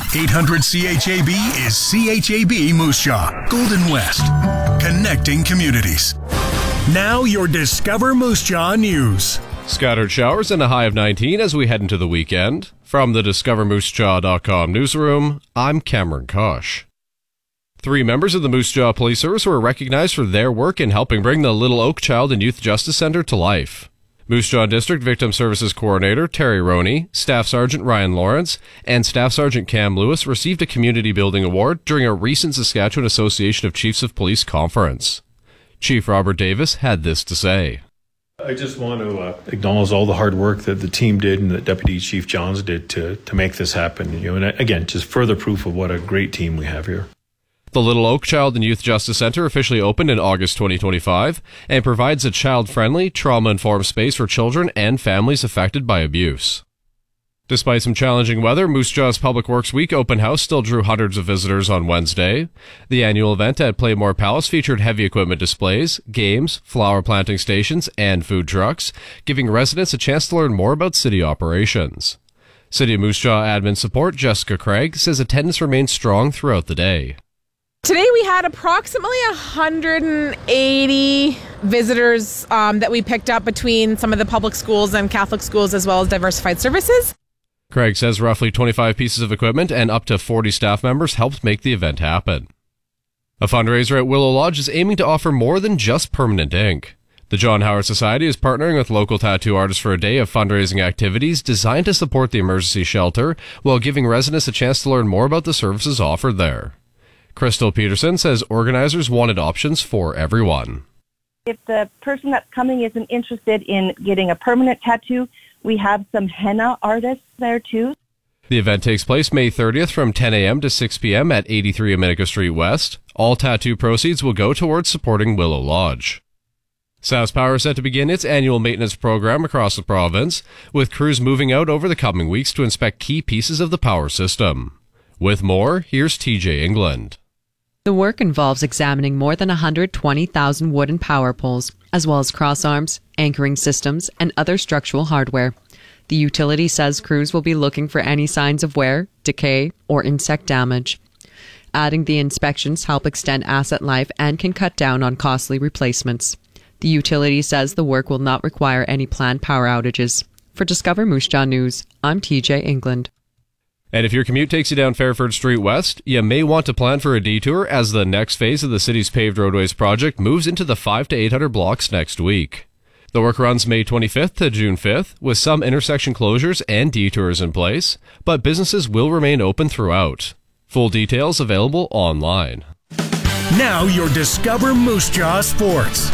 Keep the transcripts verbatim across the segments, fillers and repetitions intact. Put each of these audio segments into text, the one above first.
eight hundred C H A B is C H A B Moose Jaw, Golden West, connecting communities. Now your Discover Moose Jaw news. Scattered showers and a high of nineteen as we head into the weekend. From the discover moose jaw dot com newsroom, I'm Cameron Kosh. Three members of the Moose Jaw Police Service were recognized for their work in helping bring the Little Oak Child and Youth Justice Center to life. Moose Jaw District Victim Services Coordinator Terry Roney, Staff Sergeant Ryan Lawrence, and Staff Sergeant Cam Lewis received a Community Building Award during a recent Saskatchewan Association of Chiefs of Police conference. Chief Robert Davis had this to say. I just want to uh, acknowledge all the hard work that the team did and that Deputy Chief Johns did to to make this happen. You know, and again, just further proof of what a great team we have here. The Little Oak Child and Youth Justice Center officially opened in August twenty twenty-five and provides a child-friendly, trauma-informed space for children and families affected by abuse. Despite some challenging weather, Moose Jaw's Public Works Week open house still drew hundreds of visitors on Wednesday. The annual event at Playmore Palace featured heavy equipment displays, games, flower planting stations, and food trucks, giving residents a chance to learn more about city operations. City of Moose Jaw admin support Jessica Craig says attendance remained strong throughout the day. Today we had approximately one hundred eighty visitors um, that we picked up between some of the public schools and Catholic schools as well as diversified services. Craig says roughly twenty-five pieces of equipment and up to forty staff members helped make the event happen. A fundraiser at Willow Lodge is aiming to offer more than just permanent ink. The John Howard Society is partnering with local tattoo artists for a day of fundraising activities designed to support the emergency shelter while giving residents a chance to learn more about the services offered there. Crystal Peterson says organizers wanted options for everyone. If the person that's coming isn't interested in getting a permanent tattoo, we have some henna artists there too. The event takes place May thirtieth from ten a.m. to six p.m. at eighty-three Amica Street West. All tattoo proceeds will go towards supporting Willow Lodge. SaskPower is set to begin its annual maintenance program across the province, with crews moving out over the coming weeks to inspect key pieces of the power system. With more, here's T J England. The work involves examining more than one hundred twenty thousand wooden power poles, as well as crossarms, anchoring systems, and other structural hardware. The utility says crews will be looking for any signs of wear, decay, or insect damage. Adding the inspections help extend asset life and can cut down on costly replacements. The utility says the work will not require any planned power outages. For Discover Moose Jaw News, I'm T J England. And if your commute takes you down Fairford Street West, you may want to plan for a detour as the next phase of the city's paved roadways project moves into the five to eight hundred blocks next week. The work runs May twenty-fifth to June fifth, with some intersection closures and detours in place, but businesses will remain open throughout. Full details available online. Now your Discover Moose Jaw Sports.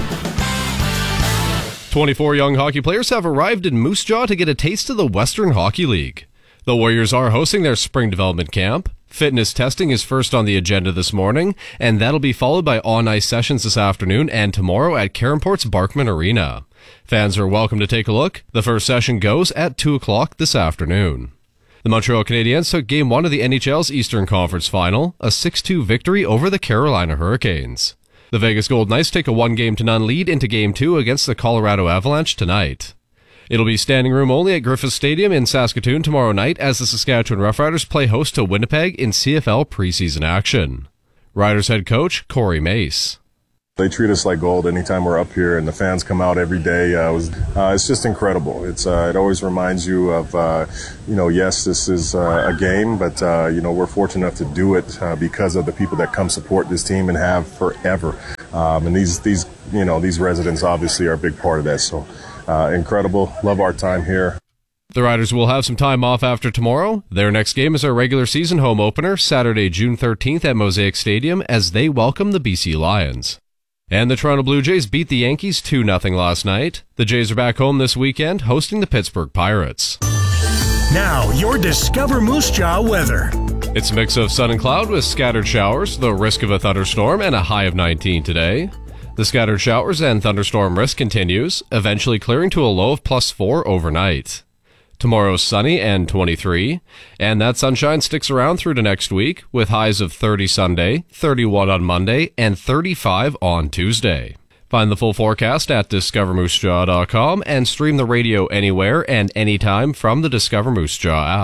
twenty-four young hockey players have arrived in Moose Jaw to get a taste of the Western Hockey League. The Warriors are hosting their spring development camp. Fitness testing is first on the agenda this morning, and that'll be followed by on-ice sessions this afternoon and tomorrow at Caronport's Barkman Arena. Fans are welcome to take a look. The first session goes at two o'clock this afternoon. The Montreal Canadiens took Game one of the N H L's Eastern Conference Final, a six two victory over the Carolina Hurricanes. The Vegas Golden Knights take a one-game-to-none lead into Game two against the Colorado Avalanche tonight. It'll be standing room only at Griffith Stadium in Saskatoon tomorrow night as the Saskatchewan Roughriders play host to Winnipeg in C F L preseason action. Riders head coach Corey Mace. They treat us like gold anytime we're up here, and the fans come out every day. Uh, it was, uh, it's just incredible. It's uh, it always reminds you of, uh, you know, yes, this is uh, a game, but, uh, you know, we're fortunate enough to do it uh, because of the people that come support this team and have forever. Um, and these, these, you know, these residents obviously are a big part of that. So uh, incredible. Love our time here. The Riders will have some time off after tomorrow. Their next game is our regular season home opener, Saturday, June thirteenth at Mosaic Stadium, as they welcome the B C Lions. And the Toronto Blue Jays beat the Yankees two nothing last night. The Jays are back home this weekend, hosting the Pittsburgh Pirates. Now, your Discover Moose Jaw weather. It's a mix of sun and cloud with scattered showers, the risk of a thunderstorm, and a high of nineteen today. The scattered showers and thunderstorm risk continues, eventually clearing to a low of plus four overnight. Tomorrow's sunny and twenty-three, and that sunshine sticks around through to next week, with highs of thirty Sunday, thirty-one on Monday, and thirty-five on Tuesday. Find the full forecast at discover moose jaw dot com and stream the radio anywhere and anytime from the Discover Moose Jaw app.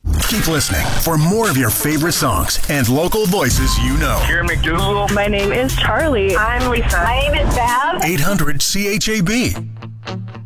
Keep listening for more of your favorite songs and local voices you know. Kieran McDougal. My name is Charlie. I'm Lisa. My name is Bev. eight hundred C H A B.